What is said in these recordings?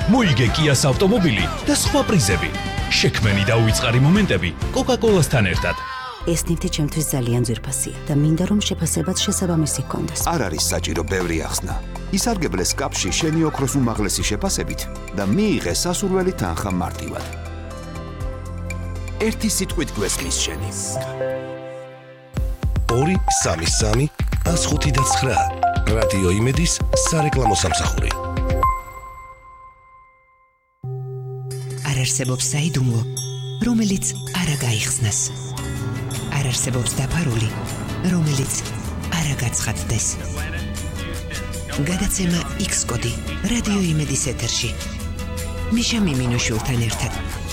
მოიგე Kia's ავტომობილი და სხვა პრიზები. შექმენი და უიწყარი მომენტები Coca-Cola-სთან ერთად. ეს ნივთი ჩემთვის ძალიან ძვირფასია და მინდა რომ შეფასებაც შესაბამისი ჰქონდეს. არ არის საჭირო ბევრი ახსნა. ისარგებლე სკაფში შენი ოქროს უმაღლესი შეფასებით და მიიღე სასურველი თანხა მარტივად. ერთი სიტყვით გვესმის შენი. 2-3-3-105-9 რადიო იმედის სარეკლამო სამსახური. არ არსებობს საიდუმლო, რომელიც არ გაიხსნას. არ არსებობს დაფარული, რომელიც არ გაცხადდეს. გადაცემა X-კოდი რადიო იმედის ეთერში. მიშა მიმინოშვილთან ერთად.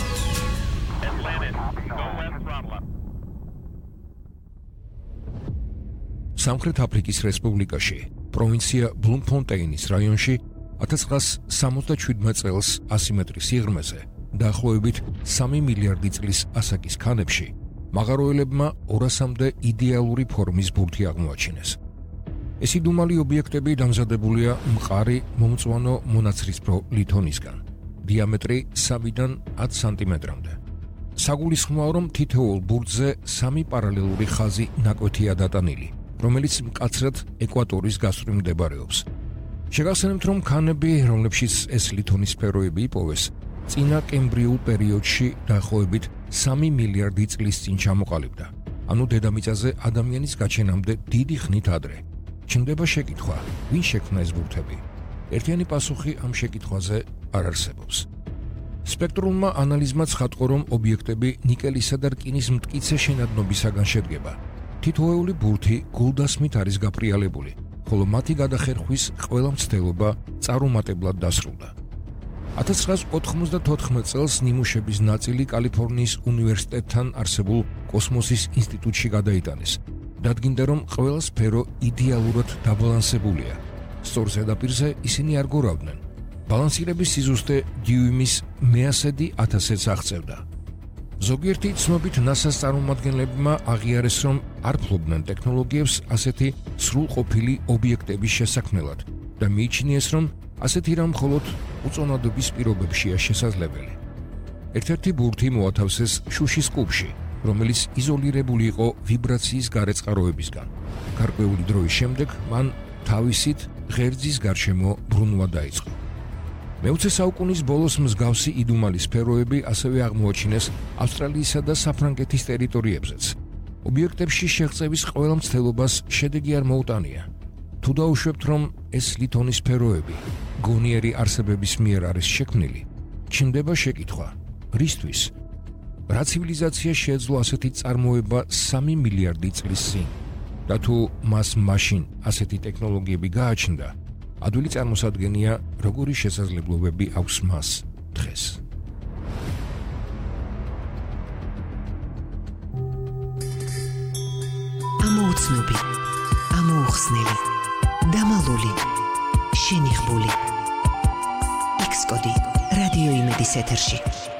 სამხრეთ აფრიკის რესპუბლიკაში, პროვინცია ბლუმფონტეინის რაიონში 1977 წელს 100 მეტრის სიღრმეზე, დაახლოებით 3 მილიარდი წლის ასაკის ქანებში, მაღაროელებმა 200-მდე იდეალური ფორმის ბურთი აღმოაჩინეს. ეს იდუმალი ობიექტები დამზადებულია მყარი მომწვანო მონაცრისფრო ლითონისგან, დიამეტრი 3-დან 10 სანტიმეტრამდე. საგულისხმოა, რომ თითოეულ ბურთზე 3 პარალელური ხაზი ნაკვეთია დატანილი, რომელიც მკაცრად ეკვატორის გასწვრივ მდებარეობს. შეგახსენებთ, რომ ქანები, რომლებშიც ეს ლითონის სფეროები იპოვეს, წინა კემბრიულ პერიოდში დაახლოებით 3 მილიარდი წლის წინ ჩამოყალიბდა, ანუ დედამიწაზე ადამიანის გაჩენამდე დიდი ხნით ადრე. ჩნდება შეკითხვა, ვინ შექმნა ეს ბურთები? ერთიანი პასუხი ამ შეკითხვაზე არ არსებობს. სპექტრულმა ანალიზმა ცხადყო, რომ ობიექტები ნიკელისა და რკინის მტკიცე შენადნობისაგან შედგება. თითოეული ბურთი გულდასმით არის გაფრიალებული, ხოლო მათი გადახერხვის ყველა მცდელობა წარუმატებლად დასრულდა. 1994 წელს ნიმუშების ნაწილი კალიფორნიის უნივერსიტეტთან არსებულ კოსმოსის ინსტიტუტში გადაიტანეს. დადგინდა, რომ ყველა სფერო იდეალურად დაბალანსებულია. სწორ ზედაპირზე ისინი არ გორავდნენ. ბალანსირების სიზუსტე დიუიმის 100,000-ს აღწევდა. ზოგიერთი ცნობით NASA-ს წარმომადგენლებმა აღიარეს, რომ არ ფლობდნენ ტექნოლოგიებს ასეთი სრულყოფილი ობიექტების შესაქმნელად და მიიჩნიეს, რომ ასეთი რამ მხოლოდ უწონადობის პირობებშია შესაძლებელი. ერთ-ერთი ბურთი მოათავსეს შუშის კუბში, რომელიც იზოლირებული იყო ვიბრაციის გარეწყაროებისგან. გარკვეული დროის შემდეგ მან თავისით ღერძის გარშემო ბრუნვა დაიწყო. მე-20 საუკუნის ბოლოს მსგავსი იდუმალი სფეროები ასევე აღმოაჩინეს ავსტრალიისა და საფრანგეთის ტერიტორიებზეც. ობიექტებში შეღწევის ყველა მცდელობას შედეგი არ მოუტანია. თუ დაუშვებთ, რომ ეს ლითონის სფეროები გონიერი არსებების მიერ არის შექმნილი, ჩნდება შეკითხვა, რისთვის? რა ცივილიზაცია შეეძლო ასეთი წარმოება 3 მილიარდი წლის წინ? და თუ მას მაშინ ასეთი ტექნოლოგიები გააჩნდა, ადვილი წარმოსადგენია, როგორი შესაძლებლობები აქვს მას დღეს. ამოუცნობი, ამოუხსნელი, დამალული, შენიღბული. X-კოდი რადიო იმედის ეთერში.